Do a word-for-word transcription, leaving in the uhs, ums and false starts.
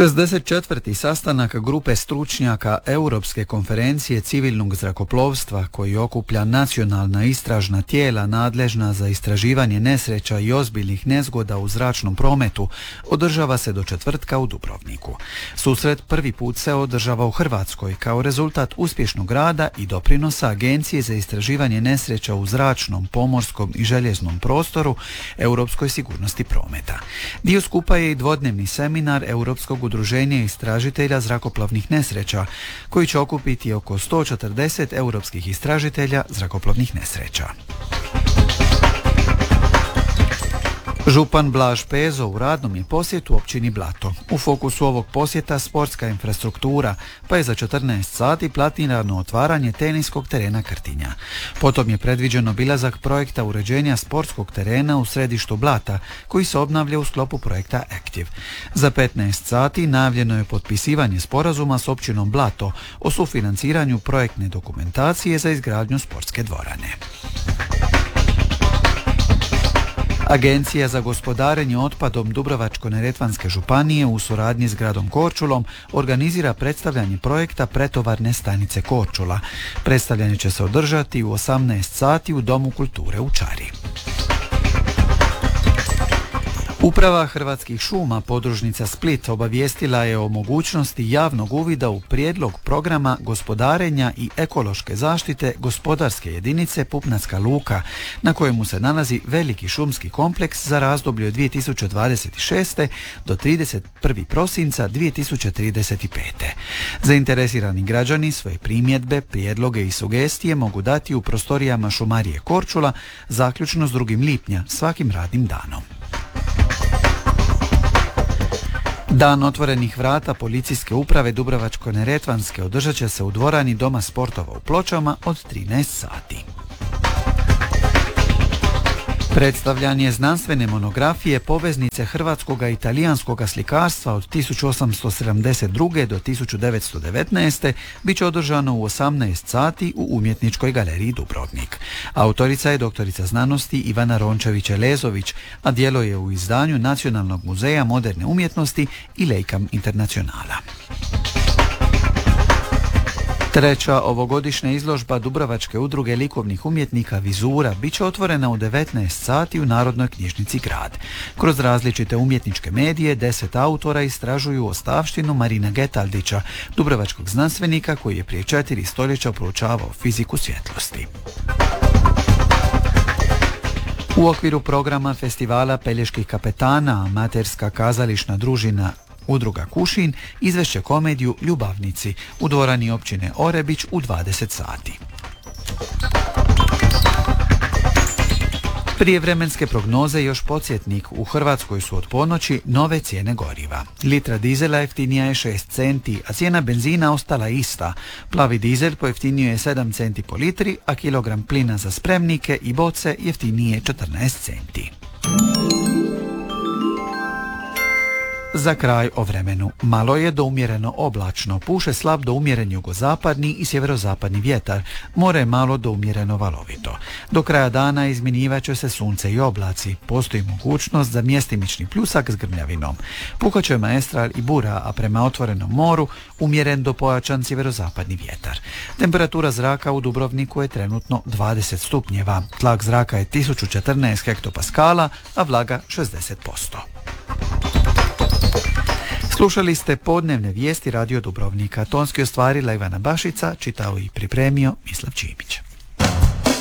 šezdeset četvrti sastanak grupe stručnjaka Europske konferencije civilnog zrakoplovstva, koji okuplja nacionalna istražna tijela nadležna za istraživanje nesreća i ozbiljnih nezgoda u zračnom prometu, održava se do četvrtka u Dubrovniku. Susret prvi put se održava u Hrvatskoj kao rezultat uspješnog rada i doprinosa Agencije za istraživanje nesreća u zračnom, pomorskom i željeznom prostoru europskoj sigurnosti prometa. Dio skupa je i dvodnevni seminar Europskog udruženja istražitelja zrakoplovnih nesreća, koji će okupiti oko sto četrdeset europskih istražitelja zrakoplovnih nesreća. Župan Blaž Pezo u radnom je posjetu općini Blato. U fokusu ovog posjeta sportska infrastruktura, pa je za četrnaest sati planirano otvaranje teniskog terena Krtinja. Potom je predviđen obilazak projekta uređenja sportskog terena u središtu Blata, koji se obnavlja u sklopu projekta Active. Za petnaest sati najavljeno je potpisivanje sporazuma s općinom Blato o sufinanciranju projektne dokumentacije za izgradnju sportske dvorane. Agencija za gospodarenje otpadom Dubrovačko-neretvanske županije u suradnji s gradom Korčulom organizira predstavljanje projekta pretovarne stanice Korčula. Predstavljanje će se održati u osamnaest sati u Domu kulture u Čari. Uprava Hrvatskih šuma podružnica Split obavijestila je o mogućnosti javnog uvida u prijedlog programa gospodarenja i ekološke zaštite gospodarske jedinice Pupnatska luka, na kojemu se nalazi veliki šumski kompleks za razdoblje od dvije tisuće dvadeset šeste do trideset prvog prosinca dvije tisuće trideset pete. Zainteresirani građani svoje primjedbe, prijedloge i sugestije mogu dati u prostorijama šumarije Korčula zaključno s drugog lipnja svakim radnim danom. Dan otvorenih vrata policijske uprave Dubrovačko-neretvanske održat će se u dvorani Doma sportova u Pločama od trinaest sati. Predstavljanje znanstvene monografije Poveznice hrvatskog i italijanskog slikarstva od tisuću osamsto sedamdeset druge do tisuću devetsto devetnaeste bit će održano u osamnaest sati u Umjetničkoj galeriji Dubrovnik. Autorica je doktorica znanosti Ivana Rončević-Elezović, a djelo je u izdanju Nacionalnog muzeja moderne umjetnosti i Lejkam Internacionala. Treća ovogodišnja izložba Dubrovačke udruge likovnih umjetnika Vizura bit će otvorena u devetnaest sati u Narodnoj knjižnici Grad. Kroz različite umjetničke medije deset autora istražuju ostavštinu Marina Getaldića, dubrovačkog znanstvenika koji je prije četiri stoljeća proučavao fiziku svjetlosti. U okviru programa festivala Peljeških kapetana amaterska kazališna družina Udruga Kušin izvešće komediju Ljubavnici u dvorani općine Orebić u dvadeset sati. Prijevremenske prognoze još podsjetnik. U Hrvatskoj su od ponoći nove cijene goriva. Litra dizela jeftinija je šest centi, a cijena benzina ostala ista. Plavi dizel pojeftinio je sedam centi po litri, a kilogram plina za spremnike i boce jeftinije četrnaest centi. Za kraj o vremenu. Malo je do umjereno oblačno, puše slab do umjeren jugozapadni i sjeverozapadni vjetar, more je malo do umjereno valovito. Do kraja dana izmjenjivat će se sunce i oblaci, postoji mogućnost za mjestimični pljusak s grmljavinom. Puhat će maestral i bura, a prema otvorenom moru umjeren do pojačan sjeverozapadni vjetar. Temperatura zraka u Dubrovniku je trenutno dvadeset stupnjeva, tlak zraka je tisuću četrnaest hektopaskala, a vlaga šezdeset posto. Slušali ste podnevne vijesti Radio Dubrovnika. Tonski ostvarila Ivana Bašica, čitao i pripremio Mislav Čimić.